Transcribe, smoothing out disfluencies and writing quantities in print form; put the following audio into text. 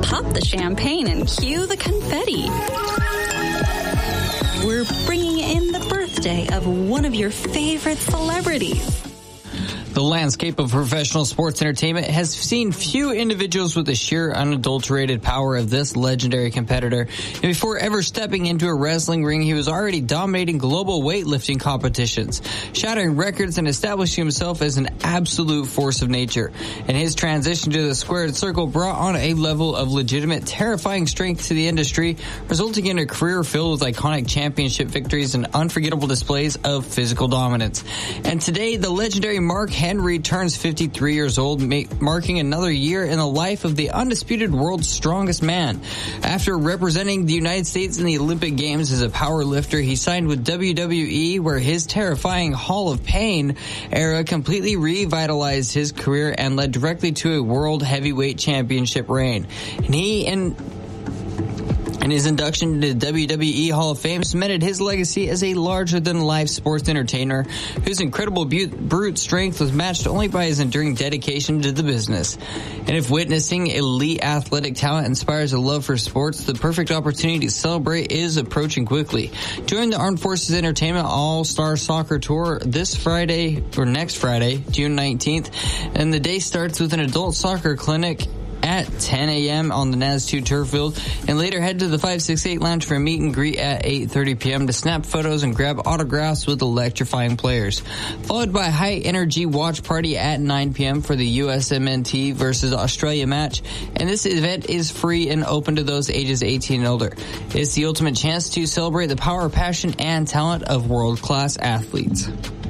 Pop the champagne and cue the confetti. We're bringing in the birthday of one of your favorite celebrities. The landscape of professional sports entertainment has seen few individuals with the sheer unadulterated power of this legendary competitor. And before ever stepping into a wrestling ring, he was already dominating global weightlifting competitions, shattering records and establishing himself as an absolute force of nature. And his transition to the squared circle brought on a level of legitimate, terrifying strength to the industry, resulting in a career filled with iconic championship victories and unforgettable displays of physical dominance. And today, the legendary Mark Henry turns 53 years old, marking another year in the life of the undisputed world's strongest man. After representing the United States in the Olympic Games as a power lifter, he signed with WWE, where his terrifying Hall of Pain era completely revitalized his career and led directly to a World Heavyweight Championship reign. And his induction to the WWE Hall of Fame cemented his legacy as a larger-than-life sports entertainer whose incredible brute strength was matched only by his enduring dedication to the business. And if witnessing elite athletic talent inspires a love for sports, the perfect opportunity to celebrate is approaching quickly. Join the Armed Forces Entertainment All-Star Soccer Tour this Friday, or next Friday, June 19th, and the day starts with an adult soccer clinic at 10 a.m. on the NAS2 turf field, and later head to the 568 Lounge for a meet and greet at 8:30 p.m. to snap photos and grab autographs with electrifying players. Followed by a high-energy watch party at 9 p.m. for the USMNT versus Australia match, and this event is free and open to those ages 18 and older. It's the ultimate chance to celebrate the power, passion, and talent of world-class athletes.